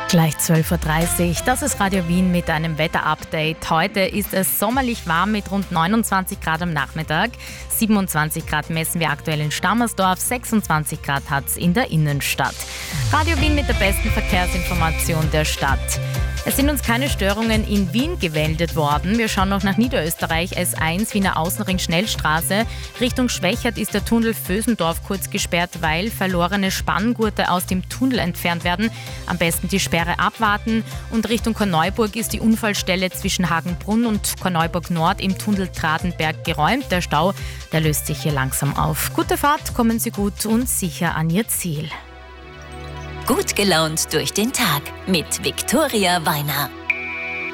Gleich 12.30 Uhr, das ist Radio Wien mit einem Wetterupdate. Heute ist es sommerlich warm mit rund 29 Grad am Nachmittag. 27 Grad messen wir aktuell in Stammersdorf, 26 Grad hat es in der Innenstadt. Radio Wien mit der besten Verkehrsinformation der Stadt. Es sind uns keine Störungen in Wien gemeldet worden. Wir schauen noch nach Niederösterreich. S1 Wiener Außenring Schnellstraße. Richtung Schwächert ist der Tunnel Vösendorf kurz gesperrt, weil verlorene Spanngurte aus dem Tunnel entfernt werden. Am besten die Sperre abwarten. Und Richtung Korneuburg ist die Unfallstelle zwischen Hagenbrunn und Korneuburg Nord im Tunnel Tradenberg geräumt. Der Stau, der löst sich hier langsam auf. Gute Fahrt, kommen Sie gut und sicher an Ihr Ziel. Gut gelaunt durch den Tag mit Viktoria Weiner.